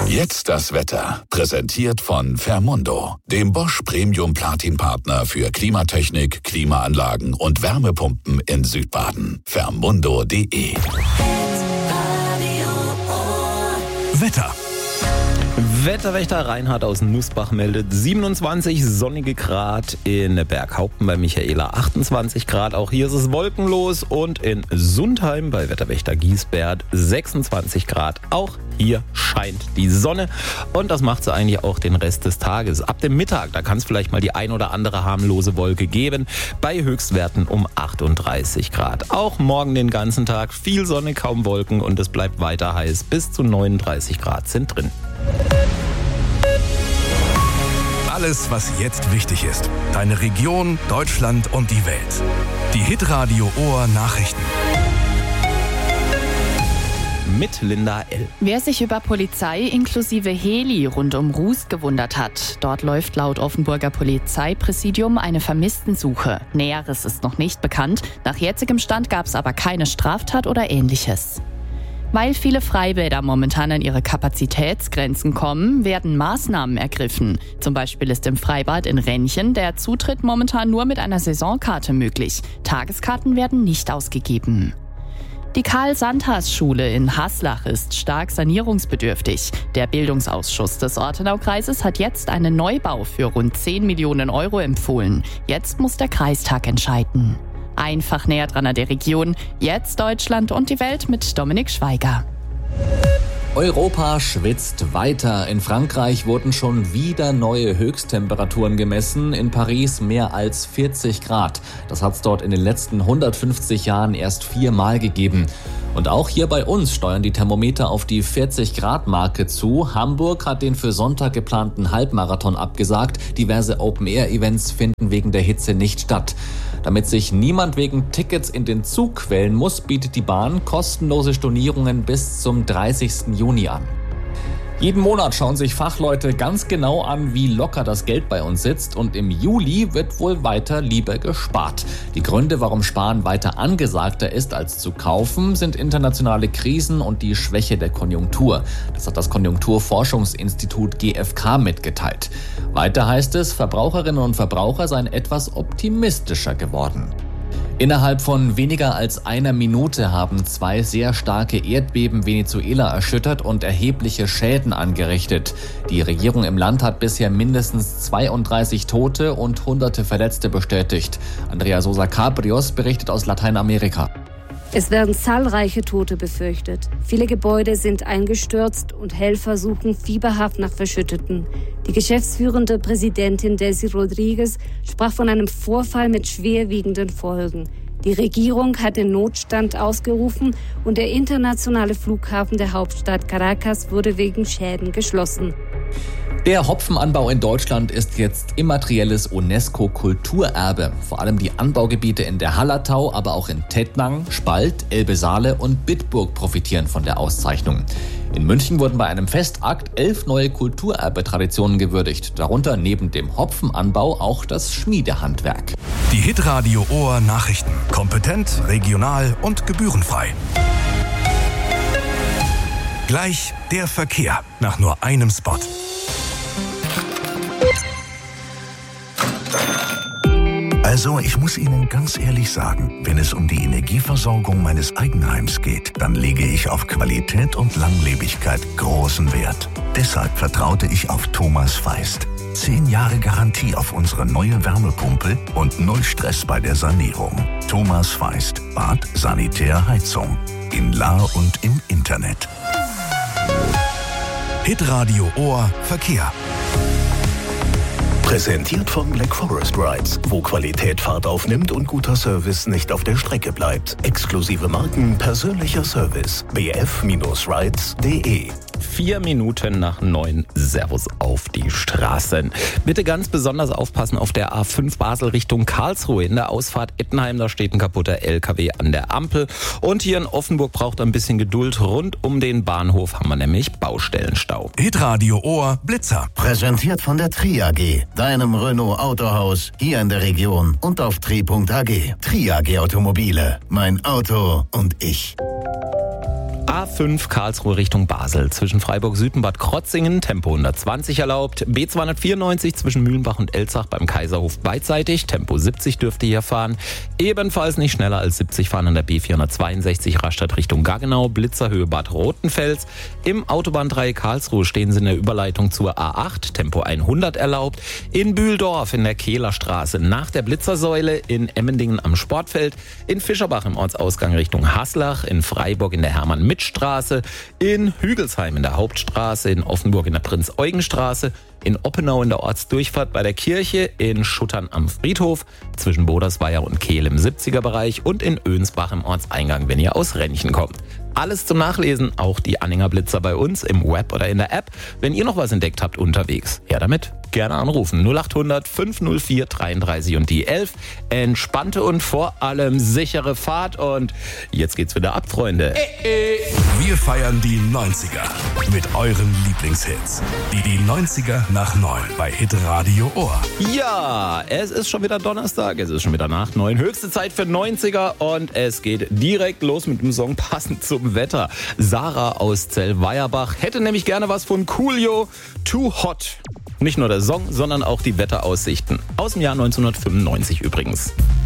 Jetzt das Wetter. Präsentiert von Fermundo, dem Bosch Premium Platin Partner für Klimatechnik, Klimaanlagen und Wärmepumpen in Südbaden. Fermundo.de. Wetter. Wetterwächter Reinhard aus Nussbach meldet 27 sonnige Grad, in Berghaupten bei Michaela 28 Grad. Auch hier ist es wolkenlos und in Sundheim bei Wetterwächter Giesbert 26 Grad. Auch hier scheint die Sonne und das macht sie eigentlich auch den Rest des Tages. Ab dem Mittag, da kann es vielleicht mal die ein oder andere harmlose Wolke geben, bei Höchstwerten um 38 Grad. Auch morgen den ganzen Tag viel Sonne, kaum Wolken und es bleibt weiter heiß. Bis zu 39 Grad sind drin. Alles, was jetzt wichtig ist. Deine Region, Deutschland und die Welt. Die Hitradio Ohr Nachrichten. Mit Linda L. Wer sich über Polizei inklusive Heli rund um Rust gewundert hat, dort läuft laut Offenburger Polizeipräsidium eine Vermisstensuche. Näheres ist noch nicht bekannt. Nach jetzigem Stand gab es aber keine Straftat oder Ähnliches. Weil viele Freibäder momentan an ihre Kapazitätsgrenzen kommen, werden Maßnahmen ergriffen. Zum Beispiel ist im Freibad in Rennchen der Zutritt momentan nur mit einer Saisonkarte möglich. Tageskarten werden nicht ausgegeben. Die Karl-Sandhas-Schule in Haslach ist stark sanierungsbedürftig. Der Bildungsausschuss des Ortenaukreises hat jetzt einen Neubau für rund 10 Millionen Euro empfohlen. Jetzt muss der Kreistag entscheiden. Einfach näher dran an der Region. Jetzt Deutschland und die Welt mit Dominik Schweiger. Europa schwitzt weiter. In Frankreich wurden schon wieder neue Höchsttemperaturen gemessen. In Paris mehr als 40 Grad. Das hat es dort in den letzten 150 Jahren erst 4-mal gegeben. Und auch hier bei uns steuern die Thermometer auf die 40-Grad-Marke zu. Hamburg hat den für Sonntag geplanten Halbmarathon abgesagt. Diverse Open-Air-Events finden wegen der Hitze nicht statt. Damit sich niemand wegen Tickets in den Zug quälen muss, bietet die Bahn kostenlose Stornierungen bis zum 30. Juni an. Jeden Monat schauen sich Fachleute ganz genau an, wie locker das Geld bei uns sitzt, und im Juli wird wohl weiter lieber gespart. Die Gründe, warum Sparen weiter angesagter ist als zu kaufen, sind internationale Krisen und die Schwäche der Konjunktur. Das hat das Konjunkturforschungsinstitut GfK mitgeteilt. Weiter heißt es, Verbraucherinnen und Verbraucher seien etwas optimistischer geworden. Innerhalb von weniger als einer Minute haben 2 sehr starke Erdbeben Venezuela erschüttert und erhebliche Schäden angerichtet. Die Regierung im Land hat bisher mindestens 32 Tote und Hunderte Verletzte bestätigt. Andrea Sosa Cabrios berichtet aus Lateinamerika. Es werden zahlreiche Tote befürchtet. Viele Gebäude sind eingestürzt und Helfer suchen fieberhaft nach Verschütteten. Die geschäftsführende Präsidentin Delcy Rodriguez sprach von einem Vorfall mit schwerwiegenden Folgen. Die Regierung hat den Notstand ausgerufen und der internationale Flughafen der Hauptstadt Caracas wurde wegen Schäden geschlossen. Der Hopfenanbau in Deutschland ist jetzt immaterielles UNESCO-Kulturerbe. Vor allem die Anbaugebiete in der Hallertau, aber auch in Tettnang, Spalt, Elbe-Saale und Bitburg profitieren von der Auszeichnung. In München wurden bei einem Festakt 11 neue Kulturerbe-Traditionen gewürdigt. Darunter neben dem Hopfenanbau auch das Schmiedehandwerk. Die Hitradio Ohr Nachrichten. Kompetent, regional und gebührenfrei. Gleich der Verkehr nach nur einem Spot. Also, ich muss Ihnen ganz ehrlich sagen, wenn es um die Energieversorgung meines Eigenheims geht, dann lege ich auf Qualität und Langlebigkeit großen Wert. Deshalb vertraute ich auf Thomas Feist. 10 Jahre Garantie auf unsere neue Wärmepumpe und 0 Stress bei der Sanierung. Thomas Feist, Bad, Sanitär, Heizung. In Lahr und im Internet. Hitradio Ohr Verkehr. Präsentiert von Black Forest Rides, wo Qualität Fahrt aufnimmt und guter Service nicht auf der Strecke bleibt. Exklusive Marken, persönlicher Service. bf-rides.de. 4 Minuten nach 9. Servus auf die Straßen. Bitte ganz besonders aufpassen auf der A5 Basel Richtung Karlsruhe. In der Ausfahrt Ettenheim, da steht ein kaputter LKW an der Ampel. Und hier in Offenburg braucht ein bisschen Geduld. Rund um den Bahnhof haben wir nämlich Baustellenstau. Hitradio Ohr Blitzer. Präsentiert von der Tri AG, deinem Renault Autohaus hier in der Region und auf tri.ag. Tri AG Automobile, mein Auto und ich. A5 Karlsruhe Richtung Basel. Zwischen Freiburg Süd und Bad Krotzingen Tempo 120 erlaubt. B294 zwischen Mühlenbach und Elzach beim Kaiserhof beidseitig. Tempo 70 dürfte hier fahren. Ebenfalls nicht schneller als 70 fahren an der B462 Rastatt Richtung Gaggenau. Blitzerhöhe Bad Rotenfels. Im Autobahndreieck Karlsruhe stehen sie in der Überleitung zur A8. Tempo 100 erlaubt. In Bühldorf in der Kehlerstraße nach der Blitzersäule. In Emmendingen am Sportfeld. In Fischerbach im Ortsausgang Richtung Haslach. In Freiburg in der Hermann-Mitt-Straße. In Hügelsheim in der Hauptstraße. In Offenburg in der Prinz-Eugen-Straße. In Oppenau in der Ortsdurchfahrt bei der Kirche, in Schuttern am Friedhof, zwischen Bodersweier und Kehl im 70er-Bereich und in Önsbach im Ortseingang, wenn ihr aus Rennchen kommt. Alles zum Nachlesen, auch die Anhängerblitzer bei uns im Web oder in der App. Wenn ihr noch was entdeckt habt unterwegs, her damit. Gerne anrufen 0800 504 33 und die 11. Entspannte und vor allem sichere Fahrt und jetzt geht's wieder ab, Freunde. Wir feiern die 90er mit euren Lieblingshits. Die 90er nach 9 bei Hitradio Ohr. Ja, es ist schon wieder Donnerstag, es ist schon wieder nach 9. Höchste Zeit für 90er und es geht direkt los mit dem Song passend zum Wetter. Sarah aus Zellweierbach hätte nämlich gerne was von Coolio, Too Hot. Nicht nur der Song, sondern auch die Wetteraussichten. Aus dem Jahr 1995 übrigens.